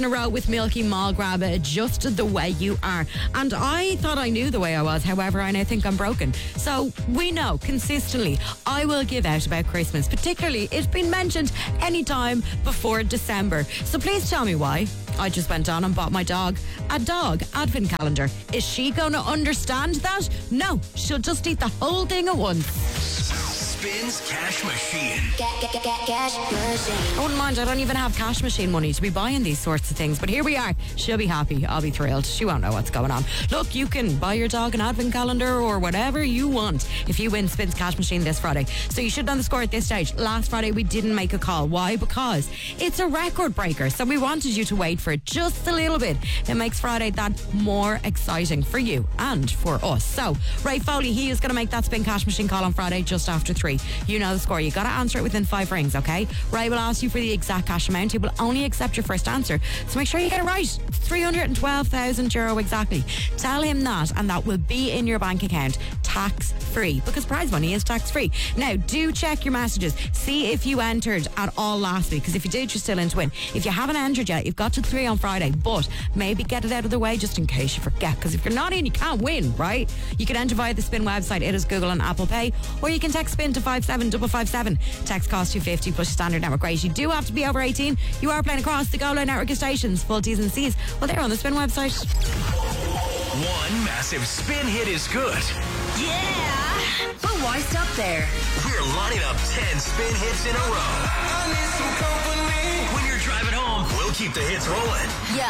In a row with Milky Mall Grab, just the way you are. And I thought I knew the way I was, however, I now think I'm broken. So we know consistently I will give out about Christmas, particularly it's been mentioned any time before December. So please tell me why. I just went on and bought my dog a dog advent calendar. Is she going to understand that? No, she'll just eat the whole thing at once. Spins Cash Machine. Cash machine. I wouldn't mind. I don't even have cash machine money to be buying these sorts of things. But here we are. She'll be happy. I'll be thrilled. She won't know what's going on. Look, you can buy your dog an advent calendar or whatever you want if you win Spins Cash Machine this Friday. So you should know the score at this stage. Last Friday we didn't make a call. Why? Because it's a record breaker. So we wanted you to wait for it just a little bit. It makes Friday that more exciting for you and for us. So Ray Foley, he is going to make that Spin Cash Machine call on Friday just after 3. You know the score. You got to answer it within 5 rings, okay? Ray will ask you for the exact cash amount. He will only accept your first answer. So make sure you get it right. It's €312,000 exactly. Tell him that, and that will be in your bank account tax-free, because prize money is tax-free. Now, do check your messages. See if you entered at all last week, because if you did, you're still in to win. If you haven't entered yet, you've got till 3 on Friday, but maybe get it out of the way just in case you forget, because if you're not in, you can't win, right? You can enter via the Spin website. It is Google and Apple Pay, or you can text Spin to 57557. Text cost $2.50 plus standard network rate. You do have to be over 18. You are playing across the Go Loud network of stations. Full T's and C's, well, they're on the Spin website. One massive spin hit is good. Yeah. But why stop there? We're lining up 10 spin hits in a row. I need some company. When you're driving home, we'll keep the hits rolling. Yeah.